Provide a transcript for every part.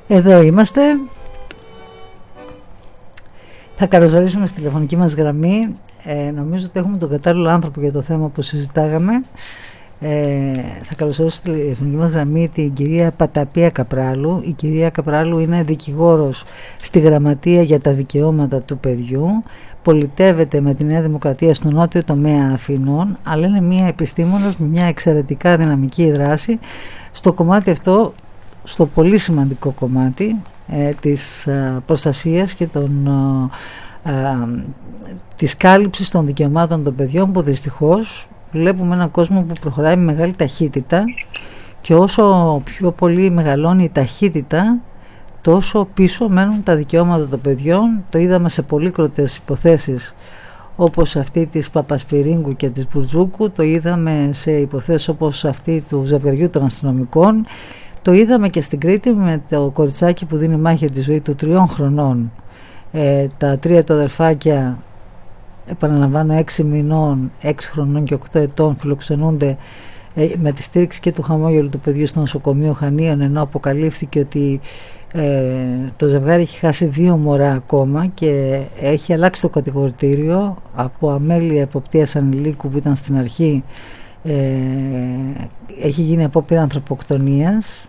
Εδώ είμαστε. Θα καλωσορίσουμε στη τηλεφωνική μας γραμμή. Νομίζω ότι έχουμε τον κατάλληλο άνθρωπο για το θέμα που συζητάγαμε. Θα καλωσορίσω στη τηλεφωνική μας γραμμή την κυρία Παταπία Καπράλου. Η κυρία Καπράλου είναι δικηγόρος στη Γραμματεία για τα Δικαιώματα του Παιδιού. Πολιτεύεται με τη Νέα Δημοκρατία στο νότιο τομέα Αθηνών, αλλά είναι μια επιστήμονας με μια εξαιρετικά δυναμική δράση στο κομμάτι αυτό, στο πολύ σημαντικό κομμάτι της προστασίας και της κάλυψης των δικαιωμάτων των παιδιών, που δυστυχώς βλέπουμε έναν κόσμο που προχωράει με μεγάλη ταχύτητα, και όσο πιο πολύ μεγαλώνει η ταχύτητα, τόσο πίσω μένουν τα δικαιώματα των παιδιών. Το είδαμε σε πολύκροτες υποθέσεις όπως αυτή της Παπασπυρίγκου και της Μπουρτζούκου, το είδαμε σε υποθέσεις όπως αυτή του ζευγαριού των αστυνομικών, το είδαμε και στην Κρήτη με το κοριτσάκι που δίνει μάχη τη ζωή του 3 χρονών. Τα 3 του αδερφάκια, επαναλαμβάνω, 6 μηνών, 6 χρονών και 8 ετών, φιλοξενούνται με τη στήριξη και του χαμόγελου του παιδιού στο νοσοκομείο Χανίων, ενώ αποκαλύφθηκε ότι το ζευγάρι έχει χάσει 2 μωρά ακόμα και έχει αλλάξει το κατηγορητήριο από αμέλεια εποπτείας ανηλίκου που ήταν στην αρχή, έχει γίνει απόπειρα ανθρωποκτονίας.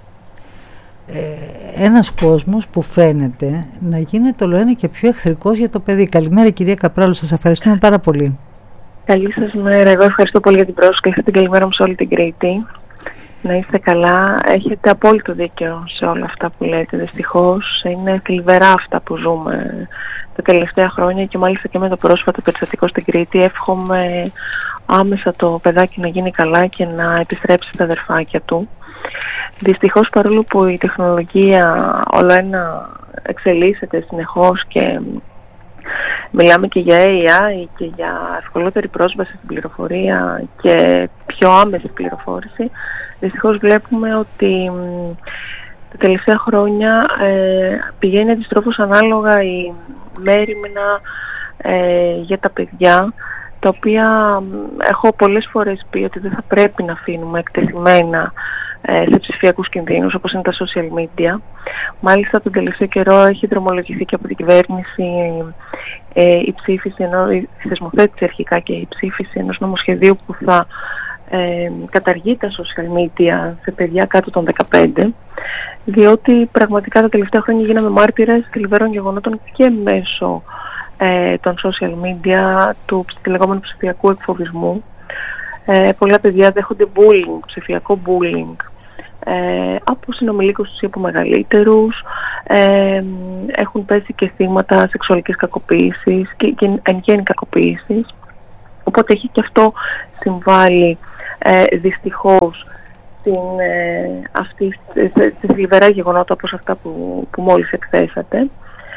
Ένας κόσμος που φαίνεται να γίνεται όλο και πιο εχθρικός για το παιδί. Καλημέρα κυρία Καπράλου, σας ευχαριστούμε πάρα πολύ. Καλή σας μέρα, εγώ ευχαριστώ πολύ για την πρόσκληση. Την καλημέρα μου σε όλη την Κρήτη. Να είστε καλά. Έχετε απόλυτο δίκιο σε όλα αυτά που λέτε. Δυστυχώς είναι θλιβερά αυτά που ζούμε τα τελευταία χρόνια, και μάλιστα και με το πρόσφατο περιστατικό στην Κρήτη. Εύχομαι άμεσα το παιδάκι να γίνει καλά και να επιστρέψει στα αδερφάκια του. Δυστυχώς, παρόλο που η τεχνολογία όλο ένα εξελίσσεται συνεχώς και μιλάμε και για AI και για ευκολότερη πρόσβαση στην πληροφορία και πιο άμεση πληροφόρηση, δυστυχώς βλέπουμε ότι τα τελευταία χρόνια πηγαίνει αντιστρόφως ανάλογα η μέριμνα για τα παιδιά, τα οποία έχω πολλές φορές πει ότι δεν θα πρέπει να αφήνουμε εκτεθειμένα σε ψηφιακούς κινδύνους όπως είναι τα social media. Μάλιστα τον τελευταίο καιρό έχει δρομολογηθεί και από την κυβέρνηση η ψήφιση, η θεσμοθέτηση αρχικά και η ψήφιση ενός νομοσχεδίου που θα καταργεί τα social media σε παιδιά κάτω των 15, διότι πραγματικά τα τελευταία χρόνια γίναμε μάρτυρες θλιβερών γεγονότων και μέσω των social media, του λεγόμενου ψηφιακού εκφοβισμού. Πολλά παιδιά δέχονται bullying, ψηφιακό bullying, από συνομιλίκους τους ή από μεγαλύτερους, έχουν πέσει και θύματα σεξουαλικής κακοποίησης και εν γέννη κακοποίησης, οπότε έχει και αυτό συμβάλει δυστυχώς στη θλιβερά γεγονότα όπως αυτά που μόλις εκθέσατε.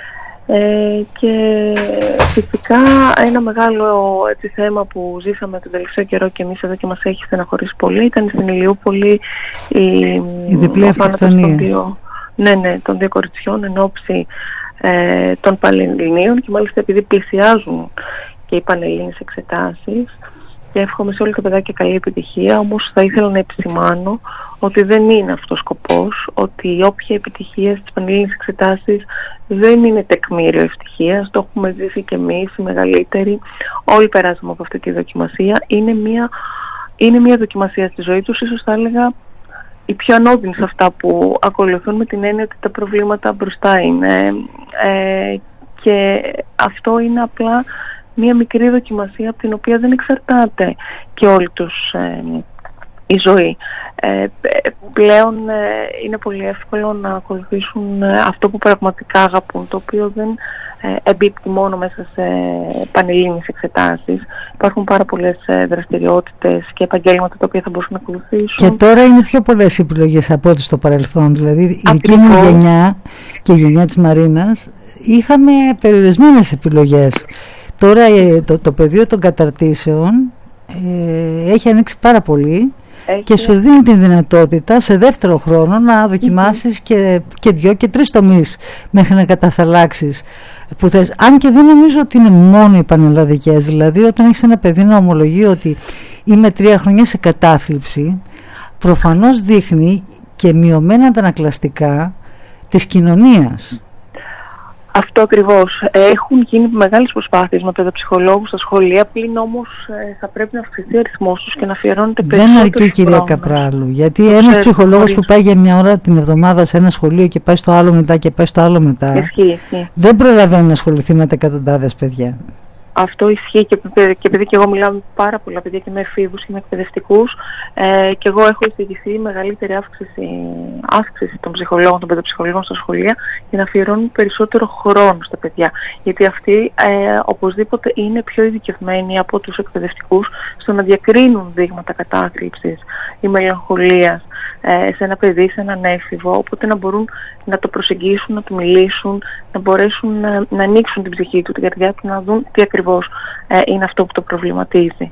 Και φυσικά ένα μεγάλο θέμα που ζήσαμε τον τελευταίο καιρό και εμείς εδώ και μας έχει στεναχωρήσει πολύ ήταν στην Ηλιούπολη η διπλή αυτοκτονία των 2 κοριτσιών εν ώψη των Πανελληνίων, και μάλιστα επειδή πλησιάζουν και οι Πανελλήνιες εξετάσεις. Και εύχομαι σε όλα τα παιδάκια καλή επιτυχία, όμως θα ήθελα να επισημάνω ότι δεν είναι αυτός ο σκοπός, ότι η όποια επιτυχία στις Πανελλήνιες εξετάσεις δεν είναι τεκμήριο ευτυχίας. Το έχουμε ζήσει και εμείς οι μεγαλύτεροι, όλοι περάσαμε από αυτή τη δοκιμασία. Είναι μια δοκιμασία στη ζωή τους, ίσως θα έλεγα η πιο ανώδυνη σε αυτά που ακολουθούν, με την έννοια ότι τα προβλήματα μπροστά είναι, και αυτό είναι απλά μια μικρή δοκιμασία από την οποία δεν εξαρτάται και όλη τους η ζωή. Πλέον είναι πολύ εύκολο να ακολουθήσουν αυτό που πραγματικά αγαπούν, το οποίο δεν εμπίπτει μόνο μέσα σε πανελλήνιες εξετάσεις. Υπάρχουν πάρα πολλές δραστηριότητες και επαγγέλματα τα οποία θα μπορούσαν να ακολουθήσουν. Και τώρα είναι πιο πολλές επιλογές από ό,τι στο παρελθόν. Δηλαδή η δική μου γενιά και η γενιά της Μαρίνας είχαμε περιορισμένες επιλογές. Τώρα το πεδίο των καταρτήσεων έχει ανοίξει πάρα πολύ και σου δίνει τη δυνατότητα σε δεύτερο χρόνο να δοκιμάσεις και 2 και 3 τομείς μέχρι να καταθαλάξεις που θες. Αν και δεν νομίζω ότι είναι μόνο οι πανελλαδικές. Δηλαδή όταν έχεις ένα παιδί να ομολογεί ότι είμαι 3 χρόνια σε κατάθλιψη, προφανώς δείχνει και μειωμένα αντανακλαστικά της κοινωνίας. Αυτό ακριβώς. Έχουν γίνει μεγάλες προσπάθειες με παιδοψυχολόγους στα σχολεία, πλην όμως θα πρέπει να αυξηθεί ο αριθμός τους και να αφιερώνεται περισσότερο. Δεν αρκεί, κυρία Καπράλου, γιατί ένας ψυχολόγος που πάει για μια ώρα την εβδομάδα σε ένα σχολείο και πάει στο άλλο μετά και πάει στο άλλο μετά, ισχύει. Δεν προλαβαίνει να ασχοληθεί με τα εκατοντάδες παιδιά. Αυτό ισχύει και επειδή και εγώ μιλάω με πάρα πολλά παιδιά και με εφήβους και με εκπαιδευτικούς, και εγώ έχω εισηγηθεί μεγαλύτερη αύξηση των ψυχολόγων, των παιδοψυχολόγων στα σχολεία για να αφιερώνουν περισσότερο χρόνο στα παιδιά. Γιατί αυτοί οπωσδήποτε είναι πιο ειδικευμένοι από τους εκπαιδευτικούς στο να διακρίνουν δείγματα κατάθλιψης ή μελαγχολίας σε ένα παιδί, σε έναν έφηβο, οπότε να μπορούν να το προσεγγίσουν, να του μιλήσουν, να μπορέσουν να ανοίξουν την ψυχή του, την καρδιά του, να δουν τι ακριβώς είναι αυτό που το προβληματίζει.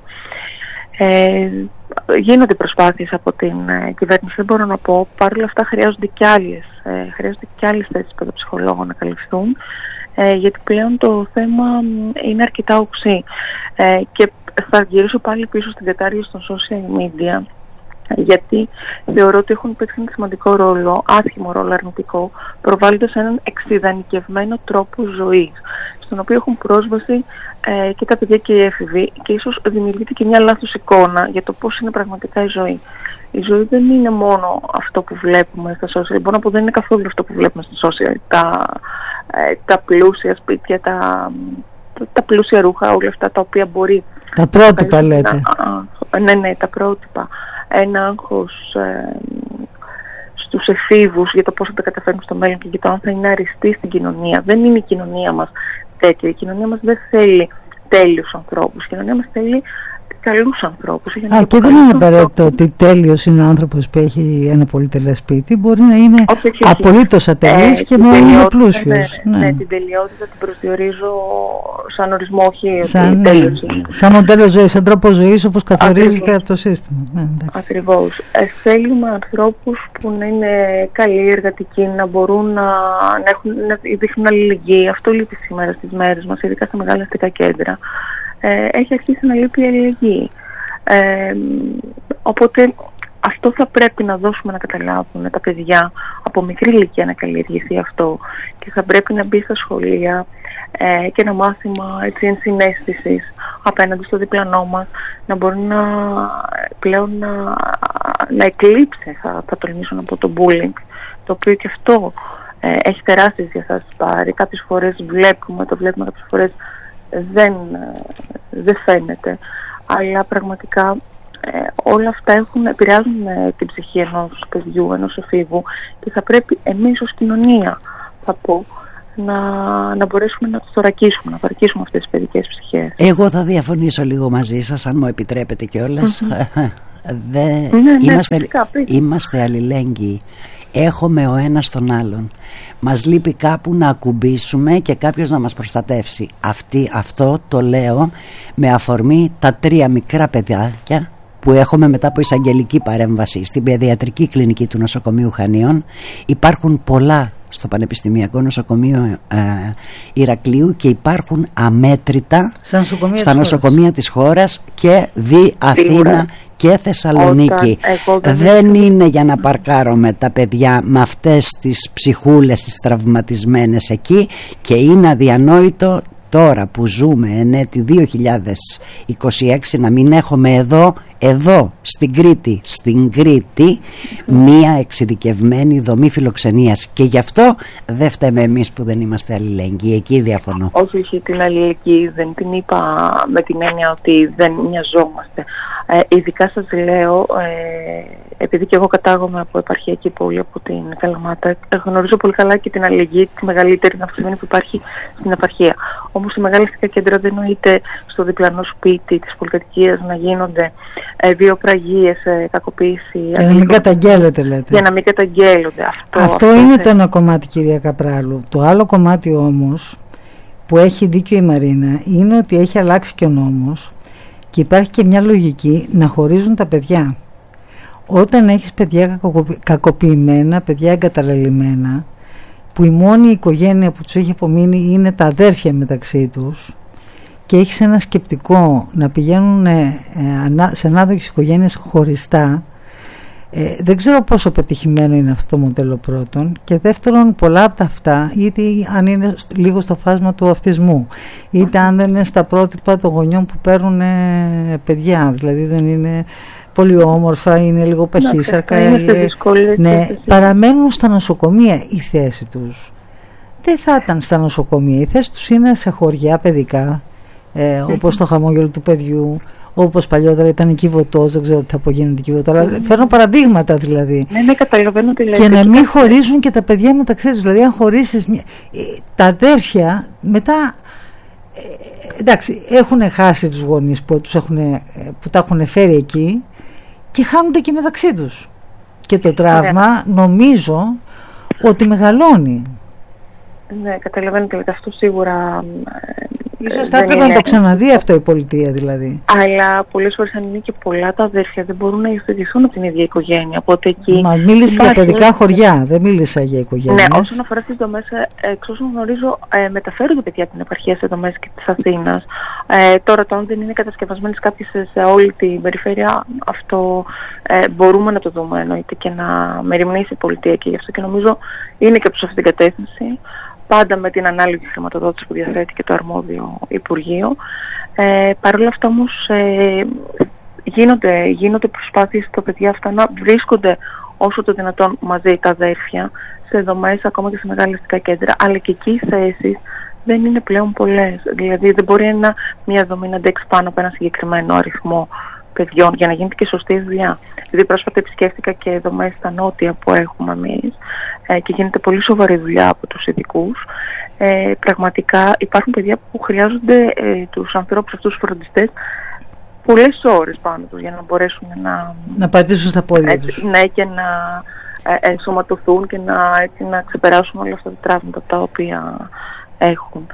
Γίνονται προσπάθειες από την κυβέρνηση, δεν μπορώ να πω. Παρ' όλα αυτά χρειάζονται και άλλες θέσεις παιδοψυχολόγων να καλυφθούν, γιατί πλέον το θέμα είναι αρκετά οξύ. Και θα γυρίσω πάλι πίσω στην κατάργηση των social media, γιατί θεωρώ ότι έχουν παίξει ένα σημαντικό ρόλο, άσχημο ρόλο, αρνητικό, προβάλλοντας έναν εξειδανικευμένο τρόπο ζωής, στον οποίο έχουν πρόσβαση και τα παιδιά και οι έφηβοι, και ίσως δημιουργείται και μια λάθος εικόνα για το πώς είναι πραγματικά η ζωή. Η ζωή δεν είναι μόνο αυτό που βλέπουμε στα social, μπορώ να πω δεν είναι καθόλου αυτό που βλέπουμε στα social, τα πλούσια σπίτια, τα πλούσια ρούχα, όλα αυτά τα οποία μπορεί... Τα πρότυπα λέτε. Ναι, τα πρότυπα. Ένα άγχος στους εφήβους για το πώς θα τα καταφέρουν στο μέλλον και για το αν θα είναι αριστεί στην κοινωνία. Δεν είναι η κοινωνία μας τέτοια. Η κοινωνία μας δεν θέλει τέλειους ανθρώπους. Η κοινωνία μας θέλει καλούς ανθρώπους. Και δεν είναι απαραίτητο ότι τέλειος είναι ο άνθρωπος που έχει ένα πολυτελές σπίτι. Μπορεί να είναι απολύτως ατελής και να είναι πλούσιος. Ναι, την τελειότητα την προσδιορίζω σαν ορισμό, όχι σαν μοντέλο ζωής, σαν τρόπο ζωής όπως καθορίζεται από το σύστημα. Ακριβώς. Θέλουμε ανθρώπους που να είναι καλοί, εργατικοί, να μπορούν να δείχνουν αλληλεγγύη. Αυτό λείπει σήμερα στις μέρες μας, ειδικά στα μεγάλα αστικά κέντρα. Έχει αρχίσει να λείπει η αλληλεγγύη. Οπότε αυτό θα πρέπει να δώσουμε να καταλάβουν τα παιδιά από μικρή ηλικία, να καλλιεργηθεί αυτό, και θα πρέπει να μπει στα σχολεία και ένα μάθημα ενσυναίσθησης απέναντι στο διπλανό μας, να μπορεί πλέον να εκλείψει, θα τολμήσω να πω, το bullying, το οποίο και αυτό έχει τεράστιες διαστάσεις πάρει. Κάποιες φορές βλέπουμε, κάποιες φορές δεν φαίνεται, αλλά πραγματικά όλα αυτά επηρεάζουν την ψυχή ενός παιδιού, ενός εφήβου, και θα πρέπει εμείς ως κοινωνία, θα πω, να μπορέσουμε να τους θωρακίσουμε, να θωρακίσουμε αυτές τις παιδικές ψυχές. Εγώ θα διαφωνήσω λίγο μαζί σας, αν μου επιτρέπετε κιόλας. Είμαστε αλληλέγγυοι. Έχουμε ο ένας τον άλλον. Μας λείπει κάπου να ακουμπήσουμε και κάποιος να μας προστατεύσει. Αυτό το λέω με αφορμή τα 3 μικρά παιδάκια που έχουμε μετά από εισαγγελική παρέμβαση στην παιδιατρική κλινική του νοσοκομείου Χανίων. Υπάρχουν πολλά στο Πανεπιστημιακό Νοσοκομείο Ηρακλείου και υπάρχουν αμέτρητα στα νοσοκομεία της χώρας και Αθήνα και Θεσσαλονίκη. Δεν είναι για να παρκάρουμε τα παιδιά με αυτές τις ψυχούλες τις τραυματισμένες εκεί, και είναι αδιανόητο τώρα που ζούμε εν έτη 2026 να μην έχουμε εδώ στην Κρήτη μία εξειδικευμένη δομή φιλοξενίας, και γι' αυτό δεν φταίμε εμείς που δεν είμαστε αλληλέγγυοι. Εκεί διαφωνώ. Όχι, την αλληλεγγύη δεν την είπα με την έννοια ότι δεν μοιαζόμαστε. Ειδικά σας λέω, επειδή και εγώ κατάγομαι από επαρχιακή πόλη, από την Καλαμάτα, γνωρίζω πολύ καλά και την αλληλεγγύη τη μεγαλύτερη, την αυξημένη που υπάρχει στην επαρχία. Όμως σε μεγάλα αστικά κέντρα δεν νοείται στο διπλανό σπίτι της πολυκατοικίας να γίνονται βιοπραγίες, κακοποίηση. Για να μην καταγγέλλεται, λέτε. Για να μην καταγγέλλονται. Αυτό είναι το ένα κομμάτι, κυρία Καπράλου. Το άλλο κομμάτι όμως, που έχει δίκιο η Μαρίνα, είναι ότι έχει αλλάξει και ο νόμος και υπάρχει και μια λογική να χωρίζουν τα παιδιά. Όταν έχεις παιδιά κακοποιημένα, παιδιά εγκαταλελειμμένα, που η μόνη οικογένεια που τους έχει απομείνει είναι τα αδέρφια μεταξύ τους, και έχεις ένα σκεπτικό να πηγαίνουν σε ανάδοχες οικογένειες χωριστά, Δεν ξέρω πόσο πετυχημένο είναι αυτό το μοντέλο πρώτον, και δεύτερον πολλά από τα αυτά είτε αν είναι λίγο στο φάσμα του αυτισμού, είτε αν δεν είναι στα πρότυπα των γονιών που παίρνουν παιδιά, δηλαδή δεν είναι πολύ όμορφα, είναι λίγο παχύσαρκα, ναι, παραμένουν στα νοσοκομεία. Η θέση τους δεν θα ήταν στα νοσοκομεία, η θέση τους είναι σε χωριά παιδικά, όπως το χαμόγελο του παιδιού, όπως παλιότερα ήταν η Κιβωτός, δεν ξέρω τι θα απογίνεται η Κιβωτό, αλλά φέρνω παραδείγματα δηλαδή. Ναι, καταλαβαίνω τι λέτε. Και να μην χωρίζουν και τα παιδιά μεταξύ τους. Δηλαδή, αν χωρίσεις τα αδέρφια, μετά εντάξει, έχουν χάσει τους γονείς που τα έχουν φέρει εκεί και χάνονται και μεταξύ τους. Και το τραύμα νομίζω ότι μεγαλώνει. Ναι, καταλαβαίνω και αυτό σίγουρα. Ίσως θα έπρεπε να το ξαναδεί αυτό η πολιτεία δηλαδή. Αλλά πολλές φορές, αν είναι και πολλά τα αδέρφια, δεν μπορούν να υιοθετηθούν από την ίδια οικογένεια. Οπότε εκεί. Μα μίλησε για παιδικά χωριά, δεν μίλησα για οικογένειες. Ναι, όσον αφορά τις δομές, εξ όσων γνωρίζω, μεταφέρονται παιδιά από την επαρχία σε δομές και της Αθήνας. Τώρα, αν δεν είναι κατασκευασμένες κάποιες σε όλη την περιφέρεια, αυτό μπορούμε να το δούμε εννοείται και να μεριμνήσει η πολιτεία και γι' αυτό και νομίζω είναι και προς αυτή την κατεύθυνση. Πάντα με την ανάλογη χρηματοδότηση που διαθέτει και το αρμόδιο Υπουργείο. Παρ' όλα αυτά όμως γίνονται προσπάθειες τα παιδιά αυτά να βρίσκονται όσο το δυνατόν μαζί τα αδέρφια σε δομές, ακόμα και σε μεγάλα αστικά κέντρα, αλλά και εκεί οι θέσεις δεν είναι πλέον πολλές. Δηλαδή δεν μπορεί μια δομή να αντέξει πάνω από ένα συγκεκριμένο αριθμό παιδιών για να γίνεται και σωστή δουλειά. Δηλαδή πρόσφατα επισκέφτηκα και δομές στα νότια που έχουμε εμείς και γίνεται πολύ σοβαρή δουλειά από τους ειδικούς. Πραγματικά υπάρχουν παιδιά που χρειάζονται τους ανθρώπους αυτούς τους φροντιστές πολλές ώρες πάνω τους για να μπορέσουν να πατήσουν στα πόδια τους. Ναι, και να ενσωματωθούν και να ξεπεράσουν όλα αυτά τα τραύματα τα οποία έχουν.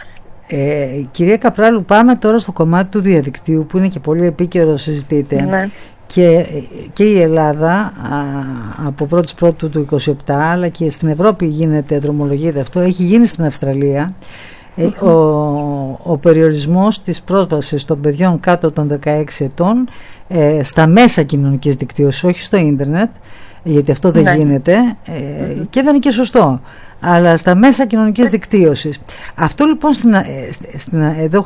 Κυρία Καπράλου, πάμε τώρα στο κομμάτι του διαδικτύου που είναι και πολύ επίκαιρο, συζητείται. Ναι. Και η Ελλάδα από 1η Πρώτου του 27, αλλά και στην Ευρώπη δρομολογείται αυτό, έχει γίνει στην Αυστραλία. Ο περιορισμός της πρόσβασης των παιδιών κάτω των 16 ετών στα μέσα κοινωνικής δικτύωσης, όχι στο ίντερνετ, γιατί αυτό δεν γίνεται και δεν είναι και σωστό, αλλά στα μέσα κοινωνικής δικτύωσης. Αυτό λοιπόν εδώ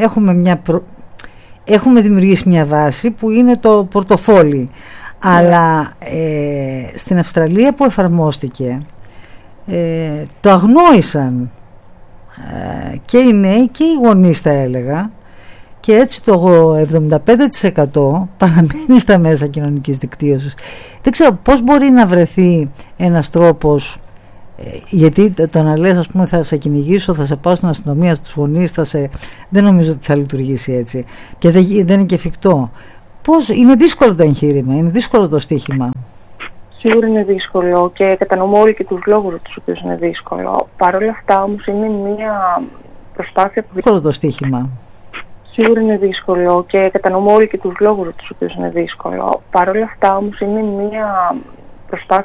έχουμε δημιουργήσει μια βάση που είναι το πορτοφόλι, αλλά στην Αυστραλία που εφαρμόστηκε το αγνόησαν και οι νέοι και οι γονείς, θα έλεγα, και έτσι το 75% παραμένει στα μέσα κοινωνικής δικτύωσης. Δεν ξέρω πώς μπορεί να βρεθεί ένας τρόπος, γιατί το να λες, ας πούμε, θα σε κυνηγήσω, θα σε πάω στην αστυνομία, στους γονείς, δεν νομίζω ότι θα λειτουργήσει έτσι και δεν είναι και εφικτό. Είναι δύσκολο το εγχείρημα, είναι δύσκολο το στοίχημα. Σίγουρα είναι δύσκολο και κατανοούμε όλοι και τους λόγους τους οποίους είναι δύσκολο. Παρ' όλα αυτά όμως είναι μια προσπάθεια που... Δύσκολο το στοίχημα. Σίγουρα είναι δύσκολο και κατανοούμε όλοι και τους λόγους τους οποίους είναι δύσκολο. Παρ' όλα αυτά όμως είναι μια προσπάθεια